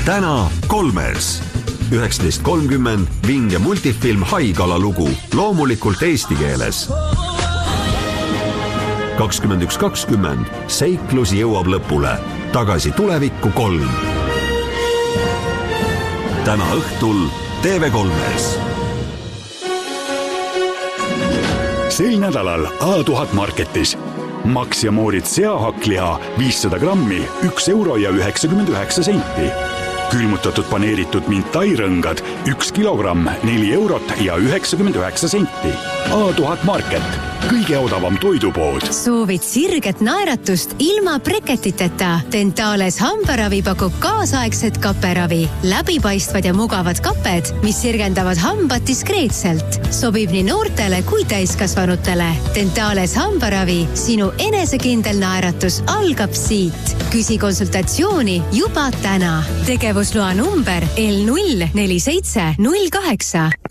täna Kolmers. 19.30 vinge multifilm Haigala lugu, loomulikult eesti keeles. 21.20 seiklus jõuab lõpule. Tagasi tulevikku 3. Täna õhtul TV3-s. Sel nädalal A1000 Marketis. Max ja Moorit seahakliha 500 grammi 1,99 €. Külmutatud paneeritud mintairõngad 1 kilogramm 4,99 €. A1000 Market. Kõige odavam toidupood. Soovid sirget naeratust ilma breketiteta? Dentales hambaravi pakub kaasaegset kaperavi. Läbipaistvad ja mugavad kaped, mis sirgendavad hambad diskreetselt. Sobib nii noortele kui täiskasvanutele. Dentales hambaravi. Sinu enesekindel naeratus algab siit. Küsi konsultatsiooni juba täna. Tegevusloa number L04708.